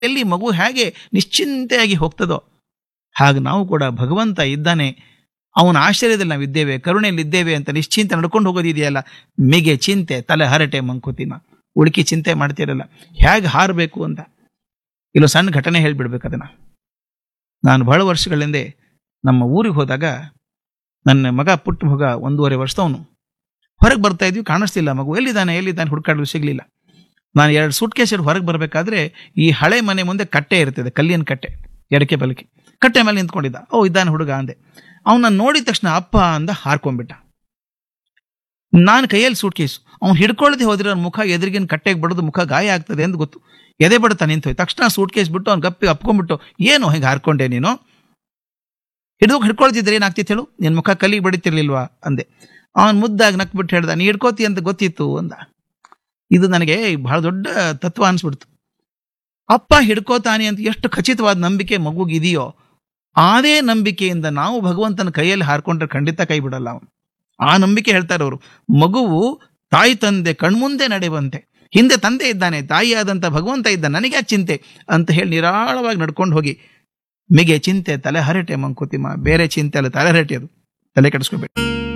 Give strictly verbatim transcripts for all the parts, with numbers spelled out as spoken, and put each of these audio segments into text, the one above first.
ಎಲ್ಲಿ ಮಗು ಹೇಗೆ ನಿಶ್ಚಿಂತೆಯಾಗಿ ಹೋಗ್ತದೋ ಹಾಗೆ ನಾವು ಕೂಡ ಭಗವಂತ ಇದ್ದಾನೆ, ಅವನ ಆಶ್ಚರ್ಯದಲ್ಲಿ ನಾವಿದ್ದೇವೆ, ಕರುಣೆಯಲ್ಲಿದ್ದೇವೆ ಅಂತ ನಿಶ್ಚಿಂತೆ ನಡ್ಕೊಂಡು ಹೋಗೋದಿದೆಯಲ್ಲ, ಮಿಗೆ ಚಿಂತೆ ತಲೆ ಹರಟೆ ಮಂಕುತಿಮ್ಮ. ಉಳುಕಿ ಚಿಂತೆ ಮಾಡ್ತಿರಲ್ಲ ಹೇಗೆ ಹಾರಬೇಕು ಅಂತ. ಇಲ್ಲೋ ಸಣ್ಣ ಘಟನೆ ಹೇಳ್ಬಿಡ್ಬೇಕು ಅದನ್ನ. ನಾನು ಬಹಳ ವರ್ಷಗಳಿಂದ ನಮ್ಮ ಊರಿಗೆ ಹೋದಾಗ ನನ್ನ ಮಗ, ಪುಟ್ಟ ಮಗ, ಒಂದೂವರೆ ವರ್ಷದವನು, ಹೊರಗೆ ಬರ್ತಾ ಇದ್ವಿ, ಕಾಣಿಸ್ತಿಲ್ಲ ಮಗು, ಎಲ್ಲಿದ್ದಾನೆ ಎಲ್ಲಿದ್ದಾನೆ ಹುಡುಕಾಡಲು ಸಿಗ್ಲಿಲ್ಲ. ನಾನು ಎರಡು ಸೂಟ್ ಕೇಸ್ ಹೊರಗೆ ಬರಬೇಕಾದ್ರೆ ಈ ಹಳೆ ಮನೆ ಮುಂದೆ ಕಟ್ಟೆ ಇರ್ತದೆ, ಕಲ್ಲಿನ ಕಟ್ಟೆ, ಎಡಕೆ ಬಲಕೆ, ಕಟ್ಟೆ ಮೇಲೆ ನಿಂತ್ಕೊಂಡಿದ್ದ. ಓ ಇದ್ದಾನೆ ಹುಡುಗ ಅಂದೆ. ಅವನ್ನ ನೋಡಿದ ತಕ್ಷಣ ಅಪ್ಪ ಅಂದ ಹಾರ್ಕೊಂಡ್ಬಿಟ್ಟ. ನಾನು ಕೈಯಲ್ಲಿ ಸೂಟ್ ಕೇಸು, ಅವ್ನು ಹಿಡ್ಕೊಳ್ಳದೆ ಹೋದ್ರೆ ಅವ್ನ ಮುಖ ಎದುರಿಗಿನ ಕಟ್ಟೆಗೆ ಬಡದು ಮುಖ ಗಾಯ ಆಗ್ತದೆ ಅಂತ ಗೊತ್ತು. ಎದೆ ಬಡತ ನಿಂತೋಯ್ತು. ತಕ್ಷಣ ಸೂಟ್ ಕೇಸ್ ಬಿಟ್ಟು ಅವ್ನು ಗಪ್ಪಿ ಅಪ್ಕೊಂಡ್ಬಿಟ್ಟು, ಏನು ಹಿಂಗೆ ಹಾರ್ಕೊಂಡೆ ನೀನು, ಹಿಡಿದು ಹಿಡ್ಕೊಳ್ತಿದ್ರೆ ಏನಾಗ್ತಿತ್ತು ಹೇಳು, ನಿನ್ನ ಮುಖ ಕಲ್ಲಿಗೆ ಬಡಿತಿರ್ಲಿಲ್ವಾ ಅಂದೆ. ಅವನ್ ಮುದ್ದಾಗಿ ನಕ್ಬಿಟ್ಟು ಹೇಳ್ದ, ನೀ ಹಿಡ್ಕೋತಿ ಅಂತ ಗೊತ್ತಿತ್ತು ಅಂದ. ಇದು ನನಗೆ ಬಹಳ ದೊಡ್ಡ ತತ್ವ ಅನ್ಸ್ಬಿಡ್ತು. ಅಪ್ಪ ಹಿಡ್ಕೋತಾನೆ ಅಂತ ಎಷ್ಟು ಖಚಿತವಾದ ನಂಬಿಕೆ ಮಗುಗಿದೆಯೋ ಅದೇ ನಂಬಿಕೆಯಿಂದ ನಾವು ಭಗವಂತನ ಕೈಯಲ್ಲಿ ಹಾರ್ಕೊಂಡ್ರೆ ಖಂಡಿತ ಕೈ ಬಿಡಲ್ಲ ಅವನು. ಆ ನಂಬಿಕೆ ಹೇಳ್ತಾರೆ ಅವರು. ಮಗುವು ತಾಯಿ ತಂದೆ ಕಣ್ಮುಂದೆ ನಡೆಯುವಂತೆ, ಹಿಂದೆ ತಂದೆ ಇದ್ದಾನೆ, ತಾಯಿಯಾದಂಥ ಭಗವಂತ ಇದ್ದ, ನನಗೆ ಆ ಚಿಂತೆ ಅಂತ ಹೇಳಿ ನಿರಾಳವಾಗಿ ನಡ್ಕೊಂಡು ಹೋಗಿ, ಮಿಗೆ ಚಿಂತೆ ತಲೆ ಹರಟೆ ಮಂಕುತಿಮ್ಮ, ಬೇರೆ ಚಿಂತೆ ಅಲ್ಲ ತಲೆ ಹರಟೆ, ಅದು ತಲೆ ಕೆಡಿಸ್ಕೋಬೇಕು.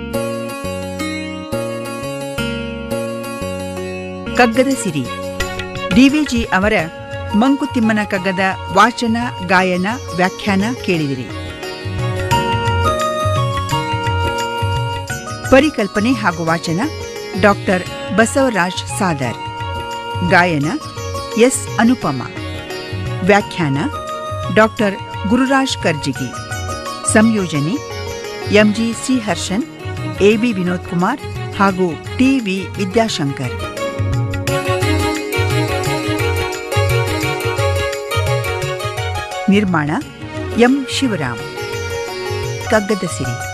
ಕಗ್ಗದ ಸಿರಿ ಡಿವಿಜಿ ಅವರ ಮಂಕುತಿಮ್ಮನ ಕಗ್ಗದ ವಾಚನ, ಗಾಯನ, ವ್ಯಾಖ್ಯಾನ ಕೇಳಿದಿರಿ. ಪರಿಕಲ್ಪನೆ ಹಾಗೂ ವಾಚನ ಡಾಕ್ಟರ್ ಬಸವರಾಜ್ ಸಾದರ್. ಗಾಯನ ಎಸ್ ಅನುಪಮ. ವ್ಯಾಖ್ಯಾನ ಡಾಕ್ಟರ್ ಗುರುರಾಜ್ ಕರ್ಜಿಗಿ. ಸಂಯೋಜನೆ ಎಂಜಿ ಶ್ರೀಹರ್ಷನ್, ಎಬಿ ವಿನೋದ್ ಕುಮಾರ್ ಹಾಗೂ ಟಿವಿ ವಿದ್ಯಾಶಂಕರ್. ನಿರ್ಮಾಣ ಎಂ ಶಿವರಾಮ್. ಕಗ್ಗದ ಸಿರಿ.